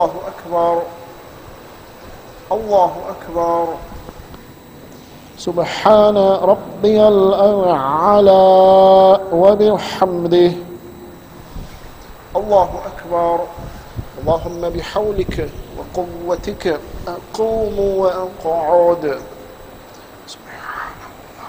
الله أكبر الله أكبر. سبحان ربي الأعلى وبحمده. الله أكبر. اللهم بحولك وقوتك أقوم وأقعد.